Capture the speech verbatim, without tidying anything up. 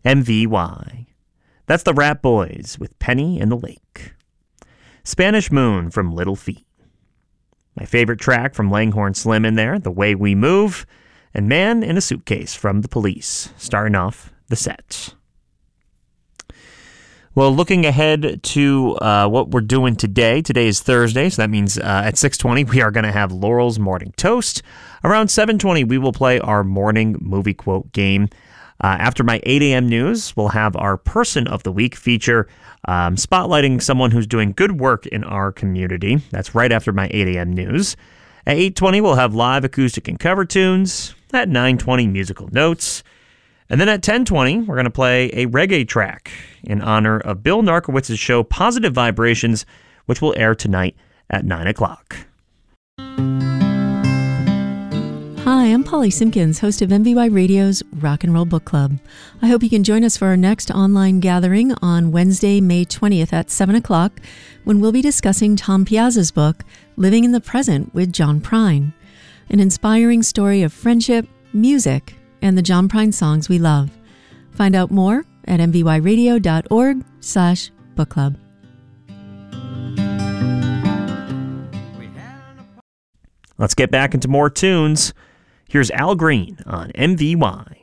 M V Y. That's the Rat Boys with Penny in the Lake. Spanish Moon from Little Feat. My favorite track from Langhorne Slim in there, The Way We Move, and Man in a Suitcase from The Police, starting off the set. Well, looking ahead to uh, what we're doing today. Today is Thursday, so that means uh, at six twenty we are going to have Laurel's Morning Toast. Around seven twenty we will play our morning movie quote game. Uh, after my eight a.m. news, we'll have our Person of the Week feature, um, spotlighting someone who's doing good work in our community. That's right after my eight a.m. news. At eight twenty, we'll have live acoustic and cover tunes. At nine twenty, musical notes. And then at ten twenty, we're going to play a reggae track in honor of Bill Narkowitz's show Positive Vibrations, which will air tonight at nine o'clock. Hi, I'm Polly Simpkins, host of M V Y Radio's Rock and Roll Book Club. I hope you can join us for our next online gathering on Wednesday, May twentieth at seven o'clock, when we'll be discussing Tom Piazza's book, Living in the Present with John Prine, an inspiring story of friendship, music, and the John Prine songs we love. Find out more at mvyradio.org slash book club. Let's get back into more tunes. Here's Al Green on M V Y.